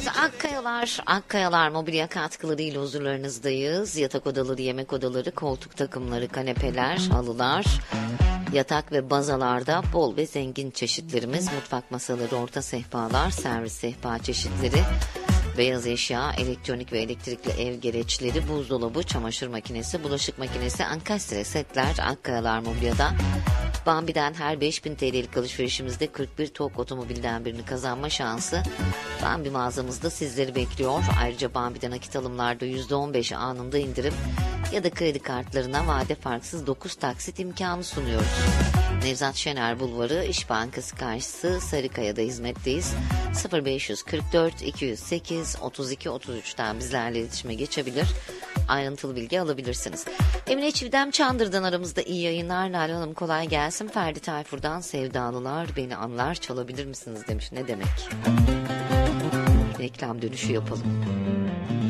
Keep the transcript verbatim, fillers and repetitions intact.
Akkayalar, Akkayalar mobilya katkılarıyla huzurlarınızdayız. Yatak odaları, yemek odaları, koltuk takımları, kanepeler, halılar, yatak ve bazalarda bol ve zengin çeşitlerimiz. Mutfak masaları, orta sehpalar, servis sehpa çeşitleri, beyaz eşya, elektronik ve elektrikli ev gereçleri, buzdolabı, çamaşır makinesi, bulaşık makinesi, ankastre setler Akkayalar Mobilya'da. Bambi'den her beş bin T L'lik alışverişimizde kırk bir TOG otomobilden birini kazanma şansı Bambi mağazamızda sizleri bekliyor. Ayrıca Bambi'den nakit alımlarda yüzde on beş anında indirim ya da kredi kartlarına vade farksız dokuz taksit imkanı sunuyoruz. Nevzat Şener Bulvarı İş Bankası karşısı Sarıkaya'da hizmetteyiz. sıfır beş kırk dört iki yüz sekiz otuz iki otuz üçten bizlerle iletişime geçebilir. Ayrıntılı bilgi alabilirsiniz. Emine Çiğdem Çandır'dan aramızda iyi yayınlar. Lale Hanım kolay gelsin. Ferdi Tayfur'dan Sevdalılar Beni Anlar çalabilir misiniz demiş. Ne demek? Reklam dönüşü yapalım.